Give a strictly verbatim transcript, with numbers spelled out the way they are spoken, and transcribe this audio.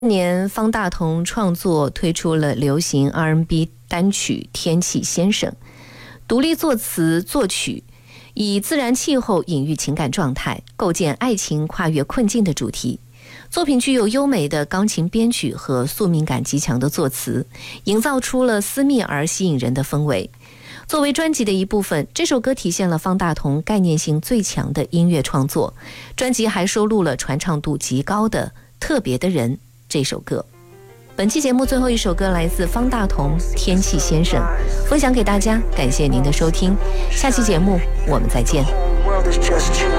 年方大同创作推出了流行 R and B 单曲《天气先生》，独立作词作曲，以自然气候隐喻情感状态，构建爱情跨越困境的主题。作品具有优美的钢琴编曲和宿命感极强的作词，营造出了私密而吸引人的氛围。作为专辑的一部分，这首歌体现了方大同概念性最强的音乐创作。专辑还收录了传唱度极高的《特别的人》这首歌。本期节目最后一首歌来自方大同《天气先生》，分享给大家，感谢您的收听，下期节目我们再见。